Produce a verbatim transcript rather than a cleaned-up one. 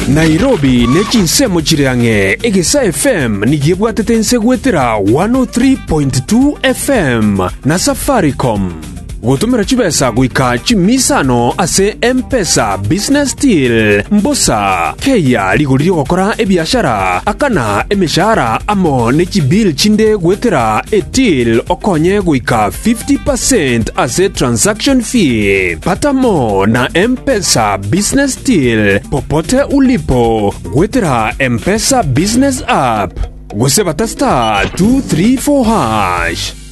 Nairobi nechinsemo chiriange Egesa F M nigibwatetense gwetera one oh three point two F M na Safaricom. Gutumira chibesa guika chimisano ase M-Pesa Business Deal mbosa keya liguliri gukora ebiashara akana emishara amo nechibill chinde gwetera etil okonye guika fifty percent ase transaction fee. Pata mo na M-Pesa Business Deal popote ulipo gwetera M-Pesa Business App. Gwese bata star two three four hash.